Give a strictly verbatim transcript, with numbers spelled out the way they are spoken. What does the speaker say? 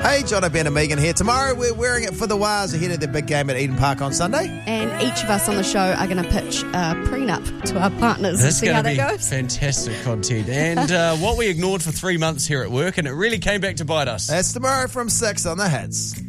Hey, Jono, Ben and Megan here. Tomorrow we're wearing it for the Waz ahead of the big game at Eden Park on Sunday. And each of us on the show are going to pitch a prenup to our partners. That's See how going to that be goes? fantastic content. And uh, what we ignored for three months here at work, and it really came back to bite us. That's tomorrow from six on the Hits.